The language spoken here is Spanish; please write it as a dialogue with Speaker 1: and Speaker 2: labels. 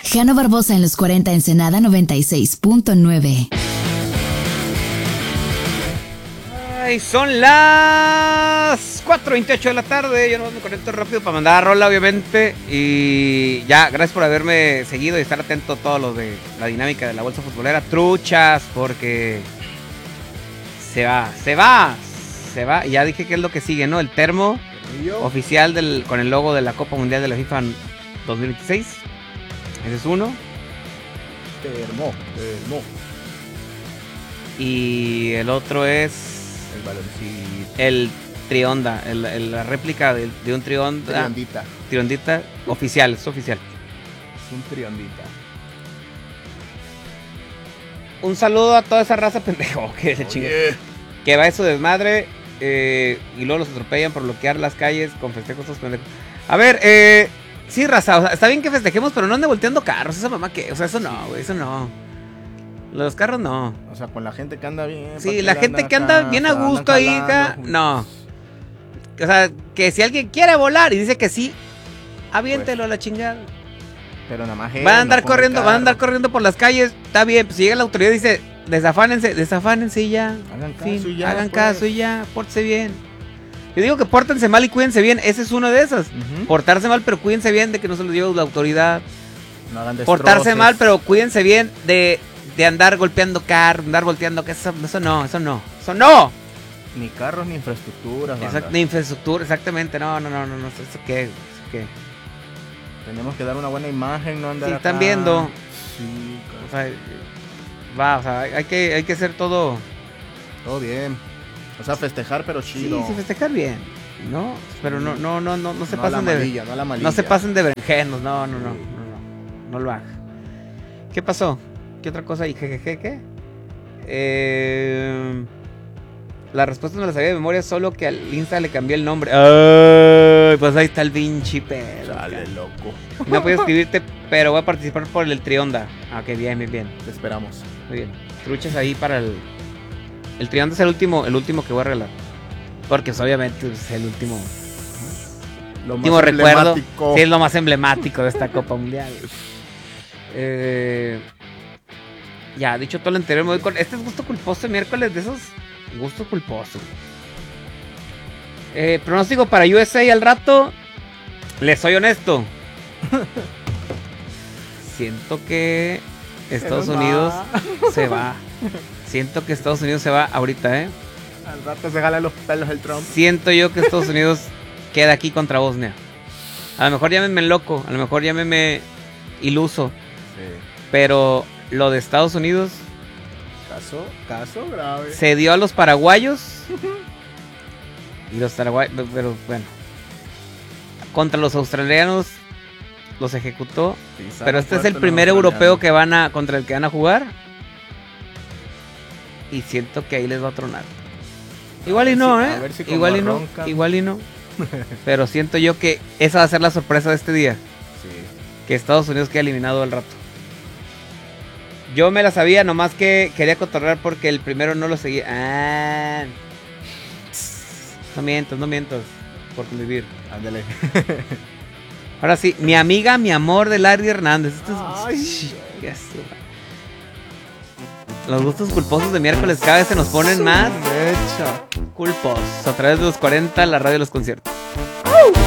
Speaker 1: Jano Barbosa en los 40 Ensenada 96.9.
Speaker 2: Ay, son las 4:28 de la tarde. Yo no me conecto rápido para mandar a rola, obviamente. Y ya, gracias por haberme seguido y estar atento a todo lo de la dinámica de la bolsa futbolera. Truchas, porque se va. Y ya dije que es lo que sigue, ¿no? El termo oficial con el logo de la Copa Mundial de la FIFA 2026. Ese es uno.
Speaker 3: Termo.
Speaker 2: Y el otro es
Speaker 3: El baloncito.
Speaker 2: el Trionda, la réplica de un Trionda. Triondita oficial, es oficial.
Speaker 3: Es un triondita.
Speaker 2: Un saludo a toda esa raza pendejo que va a su desmadre y luego los atropellan por bloquear las calles con festejos esos pendejos. A ver, sí, raza, o sea, está bien que festejemos, pero no ande volteando carros, esa mamá que, o sea, eso no, güey, eso no. Los carros no.
Speaker 3: O sea, con la gente que anda bien.
Speaker 2: Sí, la gente que anda bien a gusto ahí, no. O sea, que si alguien quiere volar y dice que sí, aviéntelo a la chingada.
Speaker 3: Pero nada más
Speaker 2: van a andar corriendo por las calles, está bien, pues si llega la autoridad y dice, desafánense y ya. Hagan caso y ya, pórtense bien. Yo digo que pórtense mal y cuídense bien, ese es uno de esos. Portarse mal, pero cuídense bien de que no se los lleve la autoridad.
Speaker 3: No hagan
Speaker 2: portarse mal, pero cuídense bien de andar golpeando carros, andar volteando, que eso no.
Speaker 3: Ni carros ni infraestructuras.
Speaker 2: Ni infraestructura, exactamente, no, eso qué.
Speaker 3: Tenemos que dar una buena imagen, no andar
Speaker 2: sí,
Speaker 3: acá.
Speaker 2: Están viendo.
Speaker 3: Sí,
Speaker 2: o sea, hay que hacer todo
Speaker 3: todo bien. O sea, festejar pero chido.
Speaker 2: Sí, festejar bien, ¿no? Pero no se
Speaker 3: no
Speaker 2: pasen
Speaker 3: amalilla, no
Speaker 2: no se pasen de berenjenos, no lo hagan. ¿Qué pasó? ¿Qué otra cosa? ¿Y qué? La respuesta no la sabía de memoria, solo que al Insta le cambié el nombre. Ay, pues ahí está el pinche pedo.
Speaker 3: Dale, loco.
Speaker 2: No puedo escribirte, pero voy a participar por el Trionda. Ah, ok, bien.
Speaker 3: Te esperamos.
Speaker 2: Muy bien. Truchas ahí para el Trionda es el último que voy a regalar. Porque pues, obviamente es el último.
Speaker 3: Lo
Speaker 2: último
Speaker 3: más
Speaker 2: recuerdo.
Speaker 3: emblemático.
Speaker 2: Sí, es lo más emblemático de esta Copa Mundial. Ya, dicho todo lo anterior, me voy con. Este es gusto culposo, miércoles de esos. Gusto culposo. Pronóstico para USA al rato. Les soy honesto. Siento que Estados Unidos se va. Siento que Estados Unidos se va ahorita,
Speaker 3: Al rato se jala los pelos el Trump.
Speaker 2: Siento yo que Estados Unidos queda aquí contra Bosnia. A lo mejor llámenme loco, a lo mejor llámenme iluso.
Speaker 3: Sí.
Speaker 2: Pero lo de Estados Unidos
Speaker 3: Caso grave.
Speaker 2: se dio a los paraguayos. Y los paraguayos, pero bueno. Contra los australianos los ejecutó.
Speaker 3: Pisaron
Speaker 2: Pero este es
Speaker 3: fuerte
Speaker 2: el
Speaker 3: los
Speaker 2: primer
Speaker 3: australianos.
Speaker 2: europeo contra el que van a jugar. Y siento que ahí les va a tronar. Igual y no,
Speaker 3: a ver si como arrancan.
Speaker 2: Igual y no. Pero siento yo que esa va a ser la sorpresa de este día.
Speaker 3: Sí.
Speaker 2: Que Estados Unidos queda eliminado al rato. Yo me la sabía, nomás que quería cotorrear porque el primero no lo seguía. No mientas. Por convivir.
Speaker 3: Ándale.
Speaker 2: Ahora sí, mi amiga, mi amor de Larry Hernández. Los gustos culposos de miércoles cada vez se nos ponen más culposos. A través de los 40, la radio de los conciertos.